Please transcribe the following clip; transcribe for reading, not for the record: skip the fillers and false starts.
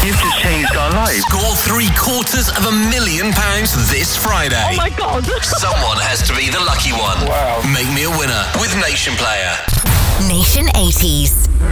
You've just changed our lives. Score £750,000 this Friday. Oh my God. Someone has to be the lucky one. Wow. Make me a winner with Nation Player. Nation 80s.